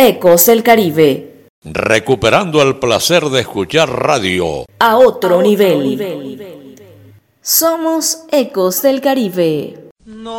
Ecos del Caribe. Recuperando el placer de escuchar radio A otro nivel. Somos Ecos del Caribe.